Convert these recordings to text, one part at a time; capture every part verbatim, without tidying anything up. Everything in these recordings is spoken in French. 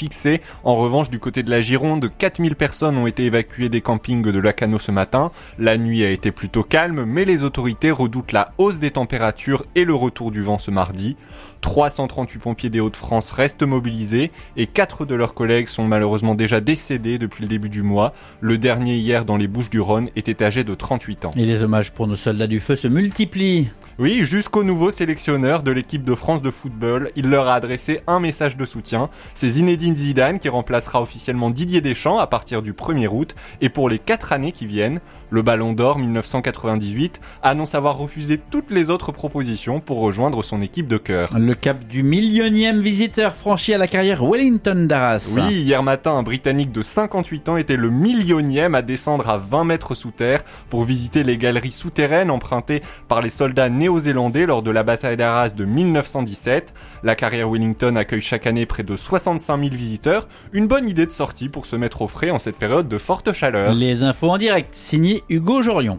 fixé. En revanche, du côté de la Gironde, quatre mille personnes ont été évacuées des campings de Lacanau ce matin. La nuit a été plutôt calme, mais les autorités redoutent la hausse des températures et le retour du vent ce mardi. trois cent trente-huit pompiers des Hauts-de-France restent mobilisés et quatre de leurs collègues sont malheureusement déjà décédés depuis le début du mois. Le dernier hier dans les Bouches-du-Rhône était âgé de trente-huit ans. Et les hommages pour nos soldats du feu se multiplient. Oui, jusqu'au nouveau sélectionneur de l'équipe de France de football, il leur a adressé un message de soutien. C'est Zinedine Zidane qui remplacera officiellement Didier Deschamps à partir du premier août et pour les quatre années qui viennent. Le Ballon d'Or dix-neuf cent quatre-vingt-dix-huit annonce avoir refusé toutes les autres propositions pour rejoindre son équipe de cœur. Le cap du millionième visiteur franchi à la carrière Wellington d'Arras. Oui, hier matin, un Britannique de cinquante-huit ans était le millionième à descendre à vingt mètres sous terre pour visiter les galeries souterraines empruntées par les soldats néo-zélandais lors de la bataille d'Arras de dix-neuf cent dix-sept. La carrière Wellington accueille chaque année près de soixante-cinq mille visiteurs. Une bonne idée de sortie pour se mettre au frais en cette période de forte chaleur. Les infos en direct, signé Hugo Jorion.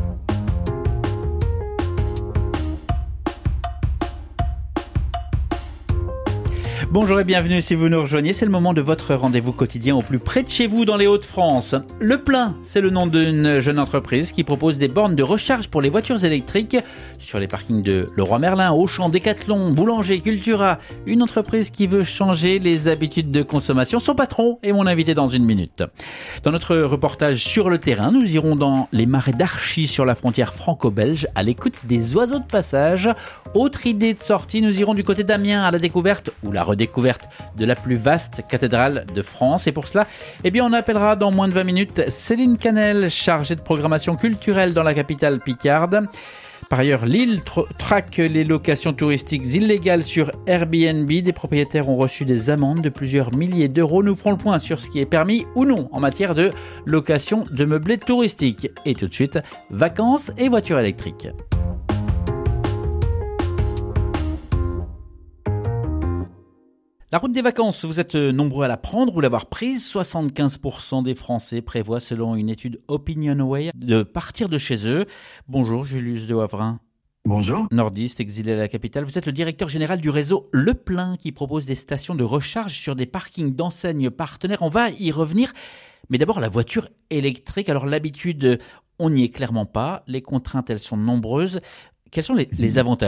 Bonjour et bienvenue si vous nous rejoignez, c'est le moment de votre rendez-vous quotidien au plus près de chez vous dans les Hauts-de-France. Le Plein, c'est le nom d'une jeune entreprise qui propose des bornes de recharge pour les voitures électriques sur les parkings de Leroy Merlin, Auchan, Decathlon, Boulanger, Cultura. Une entreprise qui veut changer les habitudes de consommation. Son patron est mon invité dans une minute. Dans notre reportage sur le terrain, nous irons dans les marais d'Archy sur la frontière franco-belge à l'écoute des oiseaux de passage. Autre idée de sortie, nous irons du côté d'Amiens à la découverte ou la redécouverte de la plus vaste cathédrale de France. Et pour cela, eh bien, on appellera dans moins de vingt minutes Céline Canel, chargée de programmation culturelle dans la capitale picarde. Par ailleurs, Lille tr- traque les locations touristiques illégales sur Airbnb. Des propriétaires ont reçu des amendes de plusieurs milliers d'euros. Nous ferons le point sur ce qui est permis ou non en matière de location de meublés touristiques. Et tout de suite, vacances et voitures électriques. La route des vacances, vous êtes nombreux à la prendre ou l'avoir prise. soixante-quinze pour cent des Français prévoient, selon une étude OpinionWay, de partir de chez eux. Bonjour Julius de Wavrin. Bonjour. Nordiste, exilé à la capitale. Vous êtes le directeur général du réseau Le Plein qui propose des stations de recharge sur des parkings d'enseignes partenaires. On va y revenir. Mais d'abord, la voiture électrique. Alors l'habitude, on n'y est clairement pas. Les contraintes, elles sont nombreuses. Quels sont les, les avantages ?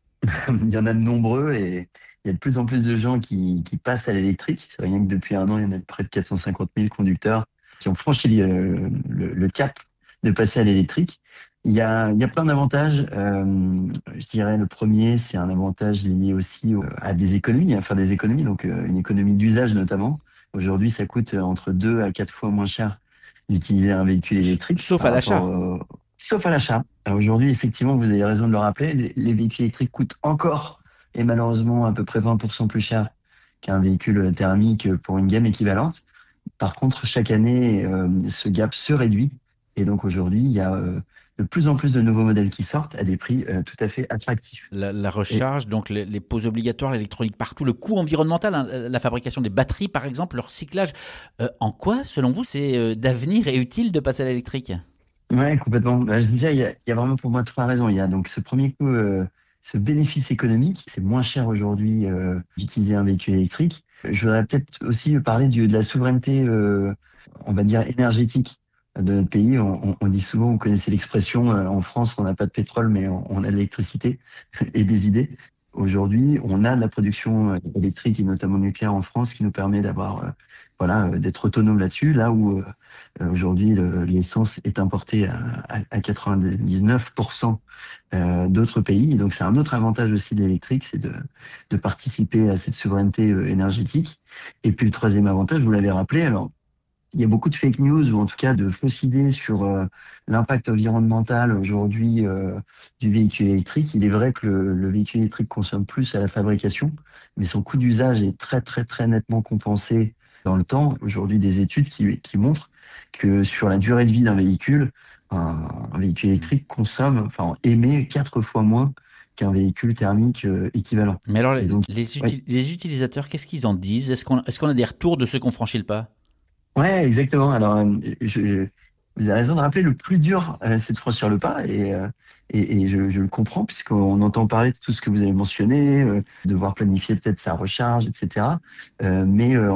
Il y en a de nombreux et il y a de plus en plus de gens qui, qui passent à l'électrique. C'est rien que depuis un an, il y en a près de quatre cent cinquante mille conducteurs qui ont franchi le, le, le cap de passer à l'électrique. Il y a, il y a plein d'avantages. Euh, je dirais le premier, c'est un avantage lié aussi à des économies, à faire des économies, donc une économie d'usage notamment. Aujourd'hui, ça coûte entre deux à quatre fois moins cher d'utiliser un véhicule électrique. Sauf à l'achat. Au, sauf à l'achat. Alors aujourd'hui, effectivement, vous avez raison de le rappeler, les, les véhicules électriques coûtent encore et malheureusement à peu près vingt pour cent plus cher qu'un véhicule thermique pour une gamme équivalente. Par contre, chaque année, euh, ce gap se réduit. Et donc aujourd'hui, il y a euh, de plus en plus de nouveaux modèles qui sortent à des prix euh, tout à fait attractifs. La, la recharge, et... donc les, les poses obligatoires, l'électronique partout, le coût environnemental, hein, la fabrication des batteries par exemple, leur cyclage. Euh, en quoi, selon vous, c'est euh, d'avenir et utile de passer à l'électrique ? Ouais, complètement. Bah, je disais, il y, a, il y a vraiment pour moi trois raisons. Il y a donc ce premier coup, euh, ce bénéfice économique. C'est moins cher aujourd'hui euh, d'utiliser un véhicule électrique. Je voudrais peut-être aussi parler du, de la souveraineté, euh, on va dire, énergétique de notre pays. On, on dit souvent, vous connaissez l'expression, euh, en France, on n'a pas de pétrole, mais on, on a de l'électricité et des idées. Aujourd'hui, on a de la production électrique et notamment nucléaire en France qui nous permet d'avoir, euh, voilà, euh, d'être autonome là-dessus. Là où euh, aujourd'hui le, l'essence est importée à, à, à quatre-vingt-dix-neuf pour cent euh, d'autres pays. Et donc c'est un autre avantage aussi de l'électrique, c'est de, de participer à cette souveraineté euh, énergétique. Et puis le troisième avantage, vous l'avez rappelé, alors il y a beaucoup de fake news ou en tout cas de fausses idées sur euh, l'impact environnemental aujourd'hui euh, du véhicule électrique. Il est vrai que le, le véhicule électrique consomme plus à la fabrication, mais son coût d'usage est très très très nettement compensé dans le temps. Aujourd'hui, des études qui, qui montrent que sur la durée de vie d'un véhicule, un, un véhicule électrique consomme, enfin émet quatre fois moins qu'un véhicule thermique euh, équivalent. Mais alors, les, donc, les, uti- ouais. les utilisateurs, qu'est-ce qu'ils en disent ? Est-ce qu'on, est-ce qu'on a des retours de ceux qui ont franchi le pas ? Ouais, exactement. Alors, je, je, vous avez raison de rappeler, le plus dur, euh, c'est de franchir le pas, et, euh, et, et je, je le comprends puisqu'on entend parler de tout ce que vous avez mentionné, euh, devoir planifier peut-être sa recharge, et cetera. Euh, mais euh,